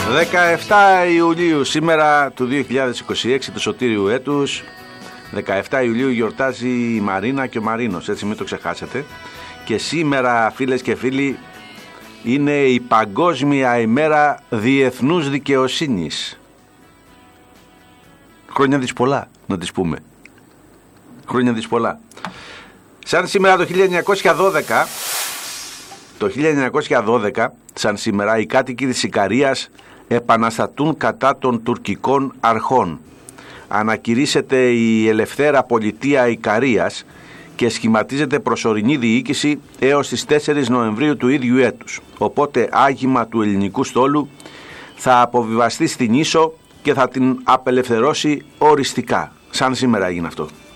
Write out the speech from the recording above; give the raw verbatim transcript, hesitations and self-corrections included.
δεκαεφτά Ιουλίου σήμερα του δύο χιλιάδες είκοσι έξι του σωτήριου έτους. δεκαεφτά Ιουλίου γιορτάζει η Μαρίνα και ο Μαρίνος, έτσι μην το ξεχάσετε. Και σήμερα, φίλες και φίλοι, είναι η Παγκόσμια ημέρα διεθνούς δικαιοσύνης. Χρόνια της πολλά, να τις πούμε. Χρόνια της πολλά. Σαν σήμερα το χίλια εννιακόσια δώδεκα, το χίλια εννιακόσια δώδεκα, σαν σήμερα, οι κάτοικοι της Ικαρίας επαναστατούν κατά των τουρκικών αρχών. Ανακηρύσσεται η ελευθέρα πολιτεία Ικαρίας και σχηματίζεται προσωρινή διοίκηση έως τις τέσσερις Νοεμβρίου του ίδιου έτους. Οπότε άγημα του ελληνικού στόλου θα αποβιβαστεί στην Ίσο και θα την απελευθερώσει οριστικά. Σαν σήμερα έγινε αυτό.